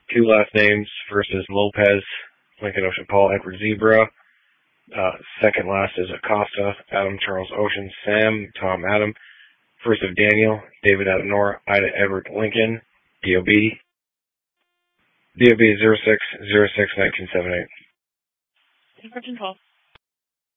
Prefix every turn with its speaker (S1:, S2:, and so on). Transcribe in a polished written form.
S1: two last names. First is Lopez, Lincoln Ocean Paul, Edward Zebra. Second last is Acosta, Adam Charles Ocean, Sam, Tom Adam. First of Daniel, David Adam Nora, Ida Edward Lincoln, DOB. DOB 06061978.
S2: Virgin 12.